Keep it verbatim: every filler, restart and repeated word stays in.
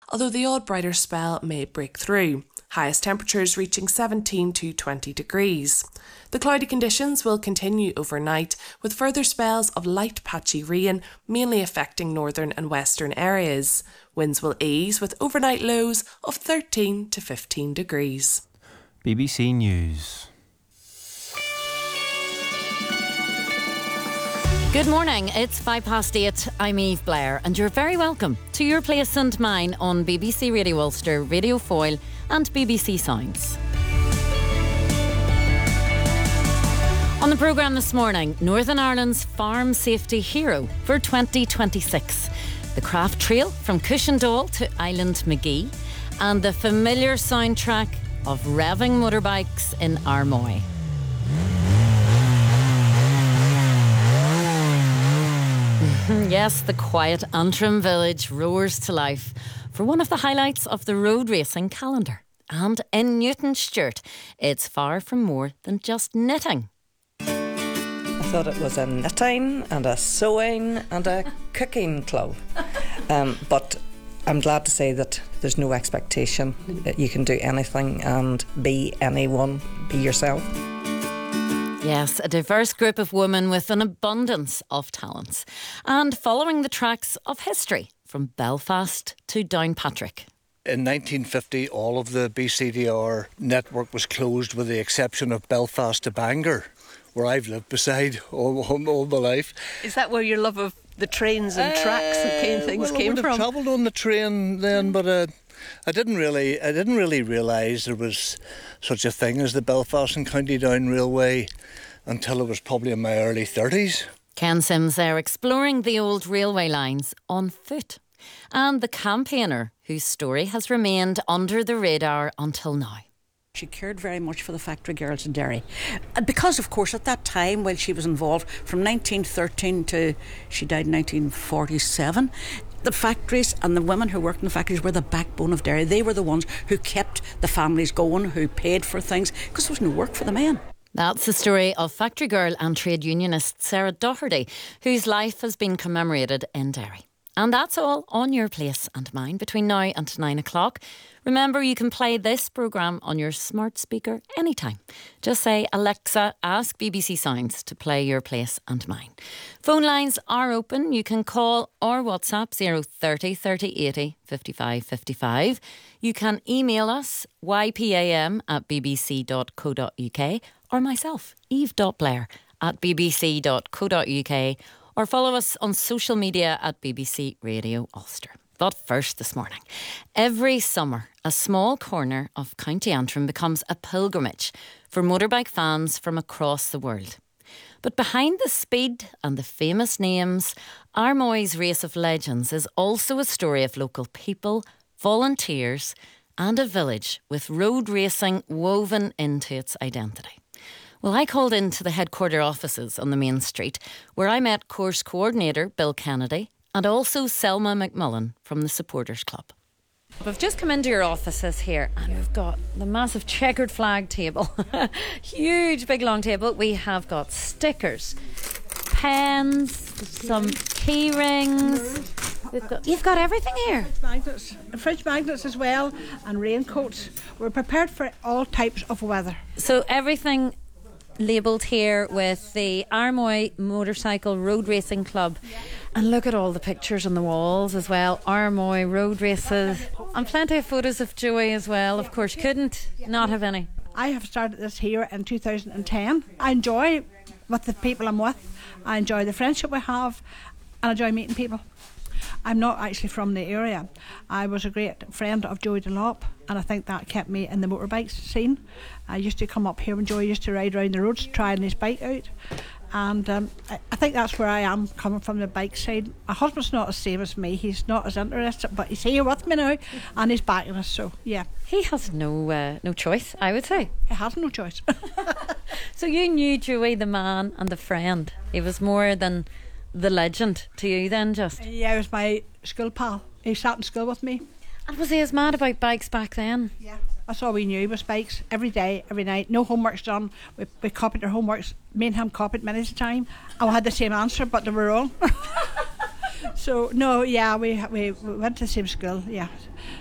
although the odd brighter spell may break through. Highest temperatures reaching seventeen to twenty degrees. The cloudy conditions will continue overnight, with further spells of light patchy rain mainly affecting northern and western areas. Winds will ease with overnight lows of thirteen to fifteen degrees. B B C News. Good morning, it's five past eight. I'm Eve Blair, and you're very welcome to Your Place and Mine on B B C Radio Ulster, Radio Foyle, and B B C Sounds. On the programme this morning, Northern Ireland's Farm Safety Hero for twenty twenty-six, the craft trail from Cushendall to Island Magee, and the familiar soundtrack of revving motorbikes in Armoy. Yes, the quiet Antrim village roars to life for one of the highlights of the road racing calendar. And in Newton Stewart, it's far from more than just knitting. I thought it was a knitting and a sewing and a cooking club. Um, but I'm glad to say that there's no expectation that you can do anything and be anyone, be yourself. Yes, a diverse group of women with an abundance of talents. And following the tracks of history from Belfast to Downpatrick. In nineteen fifty, all of the B C D R network was closed with the exception of Belfast to Bangor, where I've lived beside all, all, all my life. Is that where your love of the trains and tracks and kind of things uh, well, came I would from? have travelled on the train then, but uh, I didn't really, I didn't really realise there was such a thing as the Belfast and County Down Railway until it was probably in my early thirties. Ken Sims there exploring the old railway lines on foot. And the campaigner whose story has remained under the radar until now. She cared very much for the factory girls in Derry. And because, of course, at that time, while she was involved, from nineteen thirteen to she died in nineteen forty-seven, the factories and the women who worked in the factories were the backbone of Derry. They were the ones who kept the families going, who paid for things, because there was no work for the men. That's the story of factory girl and trade unionist Sarah Doherty, whose life has been commemorated in Derry. And that's all on Your Place and Mine between now and nine o'clock. Remember, you can play this programme on your smart speaker anytime. Just say, Alexa, ask B B C Sounds to play Your Place and Mine. Phone lines are open. You can call or WhatsApp zero thirty thirty eighty fifty-five fifty-five. You can email us y p a m at b b c dot co dot u k or myself, eve.blair at b b c dot co dot u k, or follow us on social media at B B C Radio Ulster. But first this morning, every summer a small corner of County Antrim becomes a pilgrimage for motorbike fans from across the world. But behind the speed and the famous names, Armoy's Race of Legends is also a story of local people, volunteers and a village with road racing woven into its identity. Well, I called into the headquarter offices on the main street, where I met course coordinator Bill Kennedy and also Selma McMullen from the Supporters Club. We've just come into your offices here and we've got the massive checkered flag table. Huge, big, long table. We have got stickers, pens, some key rings. We've got, you've got everything here. Fridge magnets, fridge magnets as well, and raincoats. We're prepared for all types of weather. So everything labelled here with the Armoy Motorcycle Road Racing Club. And look at all the pictures on the walls as well. Armoy road races. And plenty of photos of Joey as well. Of course, couldn't not have any. I have started this here in two thousand ten. I enjoy with the people I'm with. I enjoy the friendship we have. And I enjoy meeting people. I'm not actually from the area. I was a great friend of Joey Delop, and I think that kept me in the motorbike scene. I used to come up here when Joey used to ride around the roads trying his bike out, and um, I, I think that's where I am, coming from the bike side. My husband's not the same as me. He's not as interested, but he's here with me now and he's backing us, so yeah. He has no uh, no choice, I would say. He has no choice. So you knew Joey, the man and the friend. He was more than the legend to you then, just? Yeah, he was my school pal. He sat in school with me. And was he as mad about bikes back then? Yeah, that's all we knew was bikes. Every day, every night. No homework's done. We, we copied our homeworks. Me and him copied many a time. And we had the same answer, but they were wrong. So, no, yeah, we, we, we went to the same school, yeah.